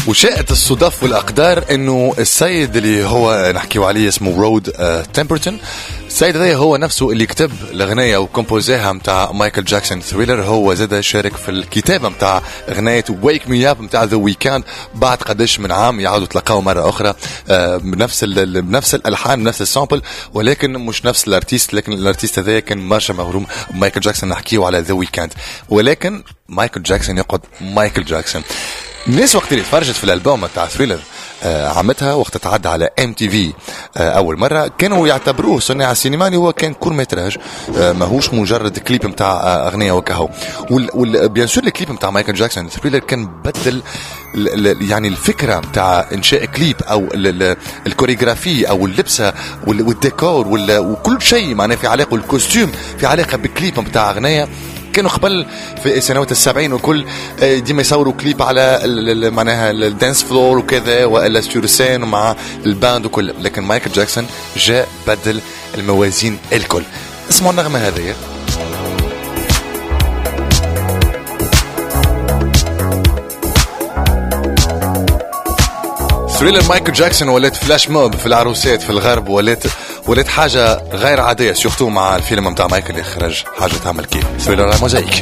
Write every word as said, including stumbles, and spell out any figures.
وشاءت الصدف والأقدار إنه السيد اللي هو نحكيو عليه اسمه رود آه تمبرتون، السيد هذا هو نفسه اللي كتب الأغنية وكومبوزيها متاع مايكل جاكسون ثريلر. هو زاد شارك في الكتابة متاع أغنية ويك مي اب متاع ذا ويكاند بعد قدش من عام يعودوا تلقاو مرة أخرى آه بنفس بنفس الألحان بنفس السامبل، ولكن مش نفس الارتيست. لكن الارتيست هذا كان مرشا مغروم مايكل جاكسون، نحكيو على ذا ويكاند. ولكن مايكل جاكسون يقعد مايكل جاكسون. الناس وقت اللي تفرجت في الالبوم تاع ثريلر آه عمتها وقت تعدى على ام تي في آه اول مره، كانوا يعتبروه صناع سينمائي. هو كان كور متراج آه ماهوش مجرد كليب نتاع آه اغنيه وكهو. وبيان سور الكليب نتاع مايكل جاكسون ثريلر كان بدل يعني الفكره نتاع انشاء كليب او الكوريغرافي او اللبسه والديكور وكل شيء معناه في علاقه والكوستيم في علاقه بالكليب نتاع اغنيه. كانوا قبل في سنوات السبعين وكل ديما يصوروا كليب على معناها الدانس فلور وكذا والا ستورسين مع الباند وكل. لكن مايكل جاكسون جاء بدل الموازين الكل. اسمعوا النغمة هذه. ثريلر مايكل جاكسون ولات فلاش موب في العروسات في الغرب، ولات ولات حاجة غير عادية، سيرتو مع الفيلم متاع مايكل اللي خرج حاجة تعمل كيف. ثريلر موزايك.